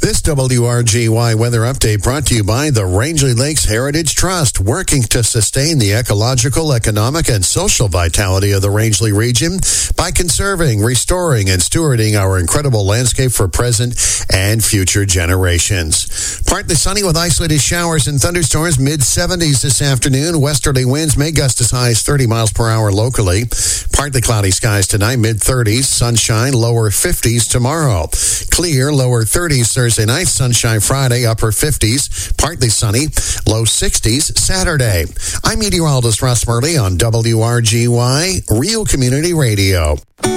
This WRGY weather update brought to you by the Rangeley Lakes Heritage Trust, working to sustain the ecological, economic, and social vitality of the Rangeley region by conserving, restoring, and stewarding our incredible landscape for present and future generations. Partly sunny with isolated showers and thunderstorms, mid-70s this afternoon. Westerly winds may gust as high as 30 miles per hour locally. Partly cloudy skies tonight, mid-30s. Sunshine, lower 50s tomorrow. Clear, lower 30s Thursday night. Sunshine Friday, upper 50s. Partly sunny, low 60s Saturday. I'm meteorologist Russ Murley on WRGY, Real Community Radio.